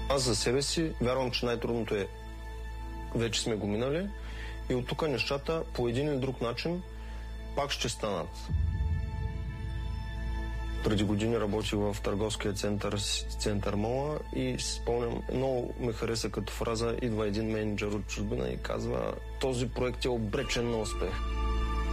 Аз за себе си вярвам, че най-трудното е вече сме го минали и от тук нещата по един или друг начин пак ще станат. Преди години работих в търговския център Мола и си спомням, много ме хареса като фраза, идва един мениджър от чужбина и казва: този проект е обречен на успех.